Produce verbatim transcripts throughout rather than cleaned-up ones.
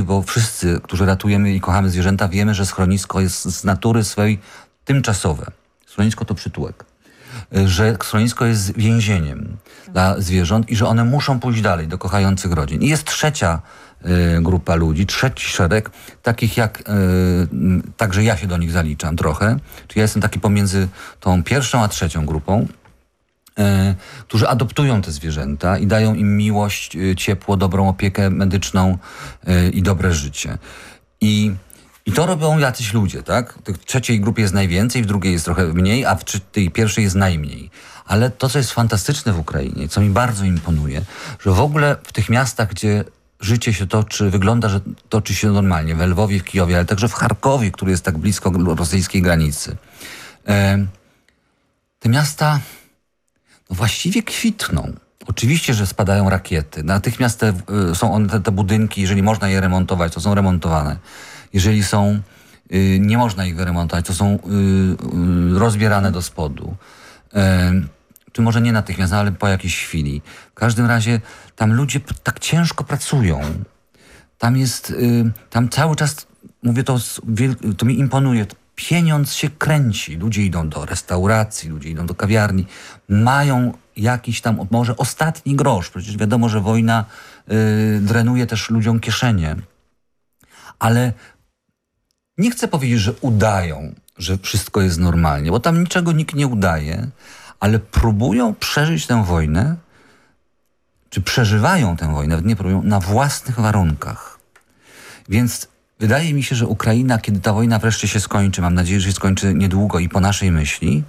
bo wszyscy, którzy ratujemy i kochamy zwierzęta, wiemy, że schronisko jest z natury swojej tymczasowe. Schronisko to przytułek. Że schronisko jest więzieniem dla zwierząt i że one muszą pójść dalej do kochających rodzin. I jest trzecia y, grupa ludzi, trzeci szereg, takich jak, y, także ja się do nich zaliczam trochę, czyli ja jestem taki pomiędzy tą pierwszą a trzecią grupą, y, którzy adoptują te zwierzęta i dają im miłość, y, ciepło, dobrą opiekę medyczną y, i dobre życie. I I to robią jacyś ludzie, tak? W trzeciej grupie jest najwięcej, w drugiej jest trochę mniej, a w tej pierwszej jest najmniej. Ale to, co jest fantastyczne w Ukrainie, co mi bardzo imponuje, że w ogóle w tych miastach, gdzie życie się toczy, wygląda, że toczy się normalnie, w Lwowie, w Kijowie, ale także w Charkowie, który jest tak blisko rosyjskiej granicy, e, te miasta no właściwie kwitną. Oczywiście, że spadają rakiety. Natychmiast te, są one, te, te budynki, jeżeli można je remontować, to są remontowane. Jeżeli są, y, nie można ich wyremontować, to są y, y, rozbierane do spodu. Y, czy może nie natychmiast, no, ale po jakiejś chwili. W każdym razie tam ludzie tak ciężko pracują. Tam jest, y, tam cały czas, mówię to, to mi imponuje, pieniądz się kręci. Ludzie idą do restauracji, ludzie idą do kawiarni, mają jakiś tam, może ostatni grosz. Przecież wiadomo, że wojna y, drenuje też ludziom kieszenie. Ale nie chcę powiedzieć, że udają, że wszystko jest normalnie, bo tam niczego nikt nie udaje, ale próbują przeżyć tę wojnę, czy przeżywają tę wojnę, nawet nie próbują, na własnych warunkach. Więc wydaje mi się, że Ukraina, kiedy ta wojna wreszcie się skończy, mam nadzieję, że się skończy niedługo i po naszej myśli,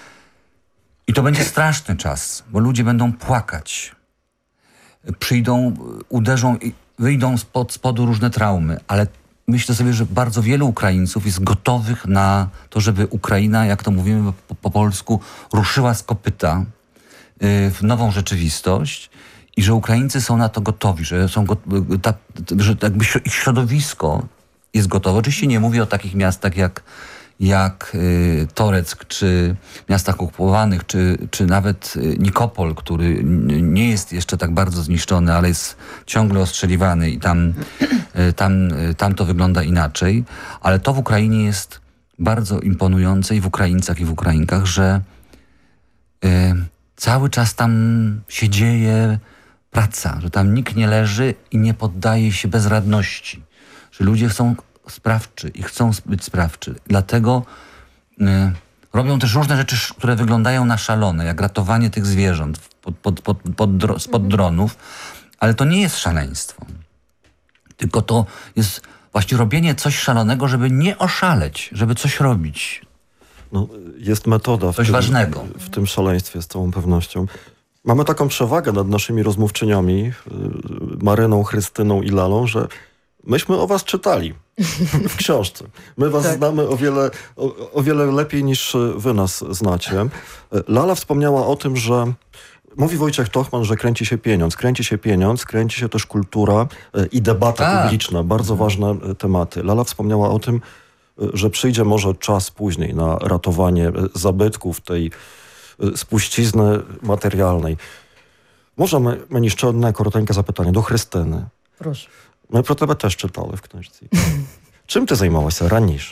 i to będzie straszny czas, bo ludzie będą płakać, przyjdą, uderzą, wyjdą spod spodu różne traumy, ale myślę sobie, że bardzo wielu Ukraińców jest gotowych na to, żeby Ukraina, jak to mówimy po, po polsku, ruszyła z kopyta y, w nową rzeczywistość i że Ukraińcy są na to gotowi, że, są go, ta, że jakby ich środowisko jest gotowe. Oczywiście nie mówię o takich miastach jak, jak y, Toreck, czy miastach okupowanych, czy, czy nawet y, Nikopol, który nie jest jeszcze tak bardzo zniszczony, ale jest ciągle ostrzeliwany i tam, y, tam, y, tam to wygląda inaczej. Ale to w Ukrainie jest bardzo imponujące i w Ukraińcach, i w Ukrainkach, że y, cały czas tam się dzieje praca, że tam nikt nie leży i nie poddaje się bezradności, że ludzie są sprawczy i chcą być sprawczy. Dlatego y, robią też różne rzeczy, które wyglądają na szalone, jak ratowanie tych zwierząt pod, pod, pod, pod dro, spod dronów, ale to nie jest szaleństwo. Tylko to jest właśnie robienie coś szalonego, żeby nie oszaleć, żeby coś robić. No, jest metoda w coś tym, ważnego. w tym szaleństwie z całą pewnością. Mamy taką przewagę nad naszymi rozmówczyniami, y, Maryną, Chrystyną i Lalą, że myśmy o was czytali w książce. My was tak. znamy o wiele, o, o wiele lepiej niż wy nas znacie. Lala wspomniała o tym, że mówi Wojciech Tochman, że kręci się pieniądz. Kręci się pieniądz, kręci się też kultura i debata tak. publiczna. Bardzo mhm. ważne tematy. Lala wspomniała o tym, że przyjdzie może czas później na ratowanie zabytków tej spuścizny materialnej. Może mені ще одне коротеньке запитання до Христини. Прошу. Ми про тебе теж читали в книжці. Чим ти займалася раніше?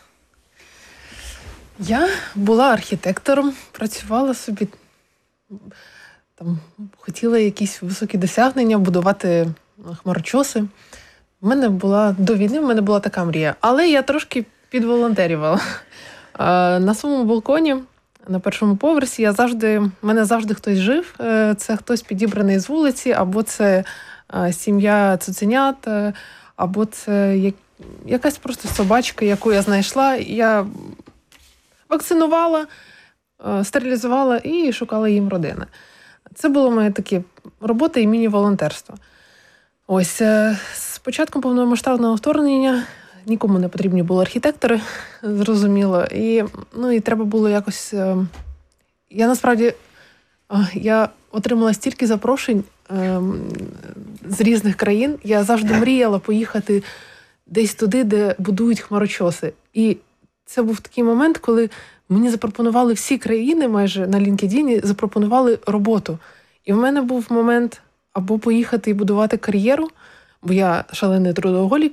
Я була архітектором, працювала собі, там, хотіла якісь високі досягнення, будувати хмарочоси. У мене була, до війни в мене була така мрія, але я трошки підволонтерювала. На своєму балконі, на першому поверсі, я завжди, в мене завжди хтось жив. Це хтось підібраний з вулиці, або це сім'я цуценят, або це як, якась просто собачка, яку я знайшла. Я вакцинувала, стерилізувала і шукала їм родини. Це було моє таке робота і міні-волонтерство. Ось, з початком повномасштабного вторгнення нікому не потрібні були архітектори, зрозуміло. І, ну, і треба було якось... Я, насправді, я отримала стільки запрошень з різних країн. Я завжди мріяла поїхати десь туди, де будують хмарочоси. І це був такий момент, коли мені запропонували всі країни майже на LinkedIn, запропонували роботу. І в мене був момент або поїхати і будувати кар'єру, бо я шалений трудоголік,